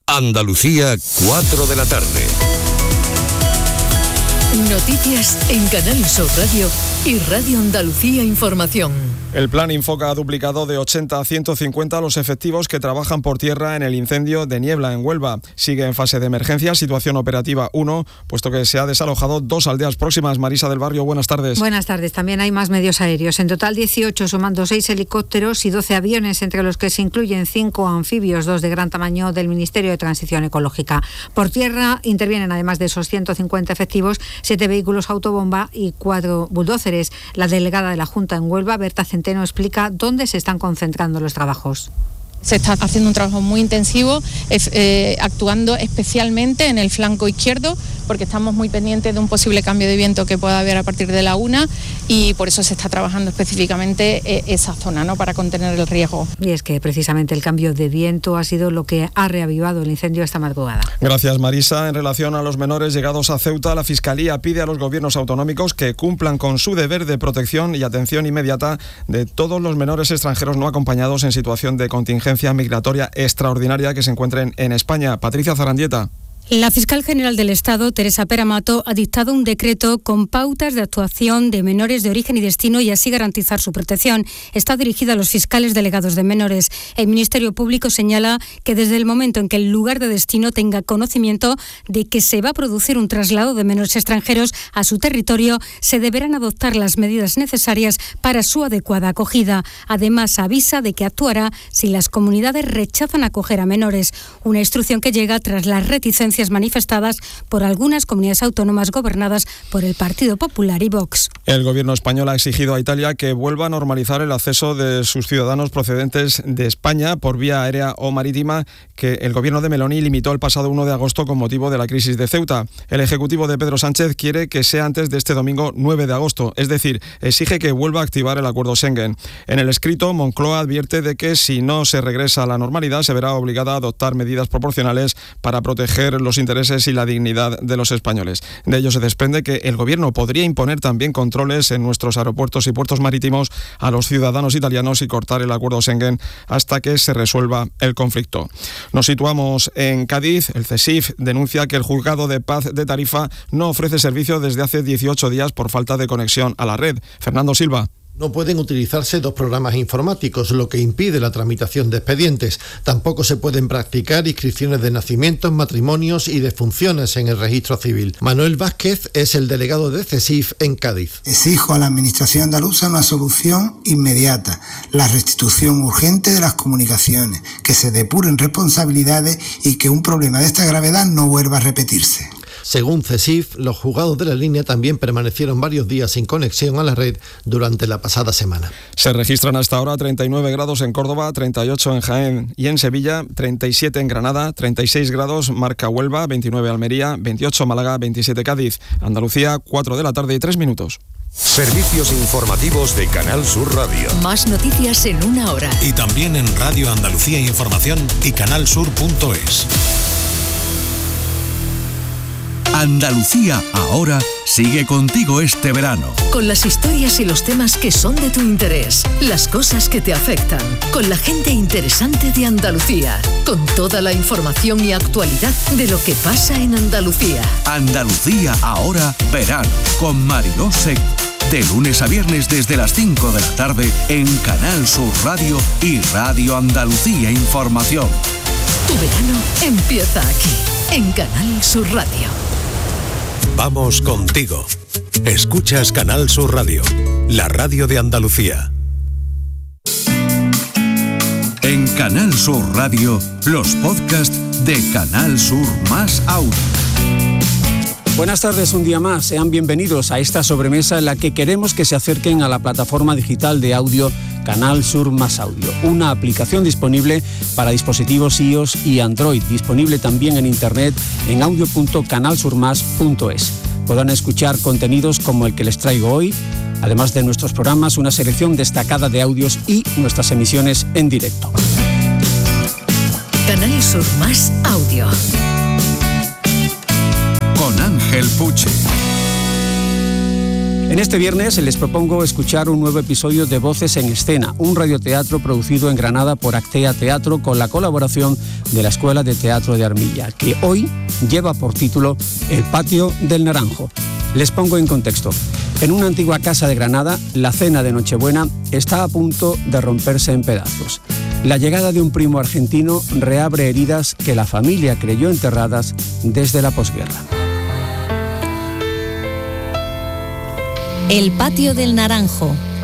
Andalucía, 4 de la tarde. Noticias en Canal Sur Radio y Radio Andalucía Información. El plan Infoca ha duplicado de 80 a 150 los efectivos que trabajan por tierra en el incendio de Niebla, en Huelva. Sigue en fase de emergencia, situación operativa 1, puesto que se ha desalojado 2 aldeas próximas. Marisa del Barrio, buenas tardes. Buenas tardes. También hay más medios aéreos. En total 18, sumando 6 helicópteros y 12 aviones, entre los que se incluyen 5 anfibios, 2 de gran tamaño del Ministerio de Transición Ecológica. Por tierra intervienen, además de esos 150 efectivos, 7 vehículos autobomba y 4 bulldóceres. La delegada de la Junta en Huelva, Berta Centeno, explica dónde se están concentrando los trabajos. Se está haciendo un trabajo muy intensivo, actuando especialmente en el flanco izquierdo, porque estamos muy pendientes de un posible cambio de viento que pueda haber a partir de la 1 y por eso se está trabajando específicamente esa zona, ¿no?, para contener el riesgo. Y es que precisamente el cambio de viento ha sido lo que ha reavivado el incendio esta madrugada. Gracias, Marisa. En relación a los menores llegados a Ceuta, la Fiscalía pide a los gobiernos autonómicos que cumplan con su deber de protección y atención inmediata de todos los menores extranjeros no acompañados en situación de contingencia migratoria extraordinaria que se encuentren en España. Patricia Zarandieta. La fiscal general del Estado, Teresa Peramato, ha dictado un decreto con pautas de actuación de menores de origen y destino y así garantizar su protección. Está dirigida a los fiscales delegados de menores. El Ministerio Público señala que desde el momento en que el lugar de destino tenga conocimiento de que se va a producir un traslado de menores extranjeros a su territorio, se deberán adoptar las medidas necesarias para su adecuada acogida. Además, avisa de que actuará si las comunidades rechazan acoger a menores. Una instrucción que llega tras las reticencias manifestadas por algunas comunidades autónomas gobernadas por el Partido Popular y Vox. El gobierno español ha exigido a Italia que vuelva a normalizar el acceso de sus ciudadanos procedentes de España por vía aérea o marítima, que el gobierno de Meloni limitó el pasado 1 de agosto con motivo de la crisis de Ceuta. El ejecutivo de Pedro Sánchez quiere que sea antes de este domingo 9 de agosto, es decir, exige que vuelva a activar el acuerdo Schengen. En el escrito, Moncloa advierte de que si no se regresa a la normalidad, se verá obligada a adoptar medidas proporcionales para proteger los intereses y la dignidad de los españoles. De ello se desprende que el gobierno podría imponer también controles en nuestros aeropuertos y puertos marítimos a los ciudadanos italianos y cortar el acuerdo Schengen hasta que se resuelva el conflicto. Nos situamos en Cádiz. El CESIF denuncia que el juzgado de paz de Tarifa no ofrece servicio desde hace 18 días por falta de conexión a la red. Fernando Silva. No pueden utilizarse 2 programas informáticos, lo que impide la tramitación de expedientes. Tampoco se pueden practicar inscripciones de nacimientos, matrimonios y defunciones en el registro civil. Manuel Vázquez es el delegado de CESIF en Cádiz. Exijo a la Administración andaluza una solución inmediata, la restitución urgente de las comunicaciones, que se depuren responsabilidades y que un problema de esta gravedad no vuelva a repetirse. Según CESIF, los juzgados de la línea también permanecieron varios días sin conexión a la red durante la pasada semana. Se registran hasta ahora 39 grados en Córdoba, 38 en Jaén y en Sevilla, 37 en Granada, 36 grados marca Huelva, 29 Almería, 28 Málaga, 27 Cádiz. Andalucía, 4 de la tarde y 3 minutos. Servicios informativos de Canal Sur Radio. Más noticias en 1 hora. Y también en Radio Andalucía Información y canalsur.es. Andalucía Ahora sigue contigo este verano. Con las historias y los temas que son de tu interés, las cosas que te afectan, con la gente interesante de Andalucía, con toda la información y actualidad de lo que pasa en Andalucía. Andalucía Ahora verano, con Mariló Seco. De lunes a viernes desde las 5 de la tarde en Canal Sur Radio y Radio Andalucía Información. Tu verano empieza aquí, en Canal Sur Radio. Vamos contigo. Escuchas Canal Sur Radio, la radio de Andalucía. En Canal Sur Radio, los podcasts de Canal Sur Más Audio. Buenas tardes, un día más. Sean bienvenidos a esta sobremesa en la que queremos que se acerquen a la plataforma digital de audio Canal Sur Más Audio, una aplicación disponible para dispositivos iOS y Android, disponible también en internet en audio.canalsurmas.es. Podrán escuchar contenidos como el que les traigo hoy, además de nuestros programas, una selección destacada de audios y nuestras emisiones en directo. Canal Sur Más Audio. Con Ángel Puche. En este viernes les propongo escuchar un nuevo episodio de Voces en Escena, un radioteatro producido en Granada por Actea Teatro con la colaboración de la Escuela de Teatro de Armilla, que hoy lleva por título El Patio del Naranjo. Les pongo en contexto. En una antigua casa de Granada, la cena de Nochebuena está a punto de romperse en pedazos. La llegada de un primo argentino reabre heridas que la familia creyó enterradas desde la posguerra. El Patio del Naranjo,